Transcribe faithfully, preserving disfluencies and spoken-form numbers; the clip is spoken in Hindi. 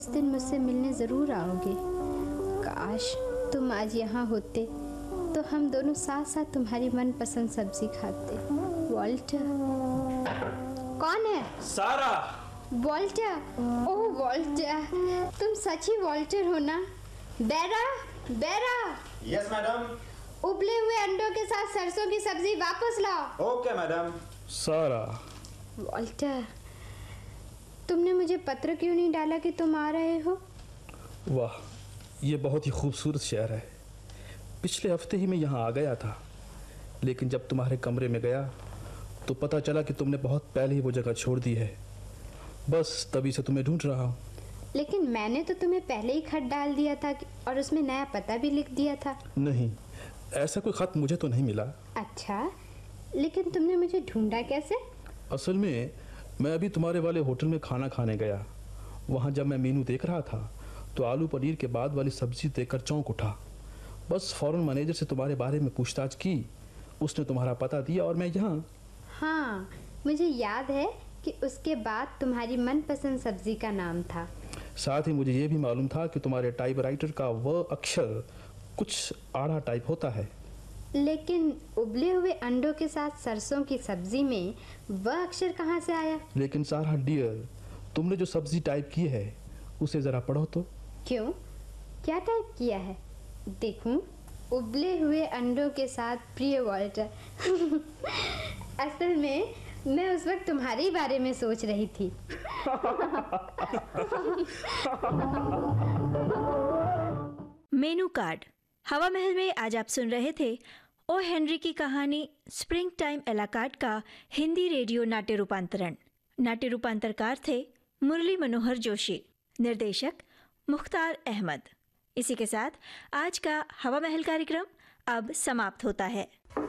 इस दिन मुझसे मिलने ज़रूर आओगे। काश तुम आज यहाँ होते तो हम दोनों साथ साथ तुम्हारी मनपसंद सब्जी खाते। वॉल्टर। कौन है? सारा। वॉल्टर। ओह वॉल्टर, तुम सच ही वॉल्टर हो ना? बेरा, बेरा। Yes madam. उबले हुए अंडों के साथ सरसों की सब्जी वापस लाओ। Okay madam. सारा। वॉल्टर, तुमने मुझे पत्र क्यों नहीं डाला कि तुम आ रहे हो? वाह, ये बहुत ही खूबसूरत शहर है। पिछले हफ्ते ही मैं यहाँ आ गया था, लेकिन जब तुम्हारे कमरे में गया तो पता चला कि तुमने बहुत पहले ही वो जगह छोड़ दी है। बस तभी से तुम्हें ढूंढ रहा हूँ। लेकिन मैंने तो तुम्हें पहले ही खत डाल दिया था और उसमें नया पता भी लिख दिया था। नहीं, ऐसा कोई खत मुझे तो नहीं मिला। अच्छा, लेकिन तुमने मुझे ढूंढा कैसे? असल में मैं अभी तुम्हारे वाले होटल में खाना खाने गया। वहाँ जब मैं मेनू देख रहा था तो आलू पनीर के बाद वाली सब्जी देखकर चौंक उठा। बस फौरन मैनेजर से तुम्हारे बारे में पूछताछ की। उसने तुम्हारा पता दिया और मैं यहाँ। हाँ, मुझे याद है कि उसके बाद तुम्हारी मनपसंद सब्जी का नाम था। साथ ही मुझे ये भी मालूम था कि तुम्हारे टाइपराइटर का वह अक्षर कुछ आड़ा टाइप होता है। लेकिन उबले हुए अंडों के साथ सरसों की सब्जी में वह अक्षर कहाँ से आया? लेकिन सारा डियर, तुमने जो सब्जी टाइप की है उसे जरा पढ़ो तो। क्यों, क्या टाइप किया है? देखूं। उबले हुए अंडों के साथ प्रिय वॉल्टर। असल में मैं उस वक्त तुम्हारे बारे में सोच रही थी। Menu card. हवा महल में आज आप सुन रहे थे ओ हेनरी की कहानी स्प्रिंग टाइम एलाकार्ड का हिंदी रेडियो नाट्य रूपांतरण। नाट्य रूपांतरकार थे मुरली मनोहर जोशी, निर्देशक मुख्तार अहमद। इसी के साथ आज का हवा महल कार्यक्रम अब समाप्त होता है।